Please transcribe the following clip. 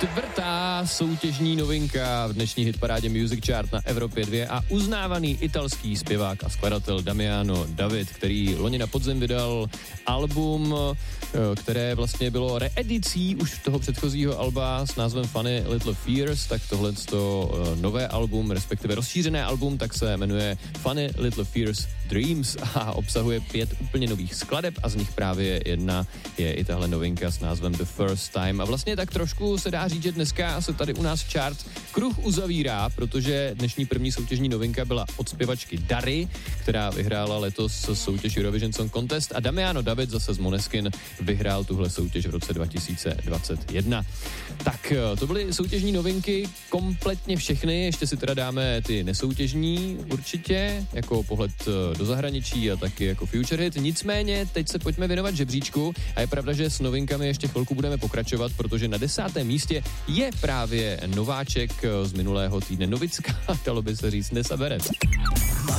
Čtvrtá soutěžní novinka v dnešní hitparádě Music Chart na Evropě 2 a uznávaný italský zpěvák a skladatel Damiano David, který loni na podzim vydal album, které vlastně bylo reedicí už toho předchozího alba s názvem Funny Little Fears, tak tohleto nové album, respektive rozšířené album, tak se jmenuje Funny Little Fears Dreams a obsahuje 5 úplně nových skladeb a z nich právě jedna je i tahle novinka s názvem The First Time. A vlastně tak trošku se dá říct, že dneska se tady u nás chart kruh uzavírá, protože dnešní první soutěžní novinka byla od zpěvačky Dary, která vyhrála letos soutěž Eurovision Song Contest a Damiano David zase z Måneskin vyhrál tuhle soutěž v roce 2021. Tak to byly soutěžní novinky, kompletně všechny, ještě si teda dáme ty nesoutěžní určitě, jako pohled do zahraničí a taky jako future hit. Nicméně teď se pojďme věnovat žebříčku a je pravda, že s novinkami ještě chvilku budeme pokračovat, protože na 10. místě je právě nováček z minulého týdne, novická, dalo by se říct, Nessa Berec.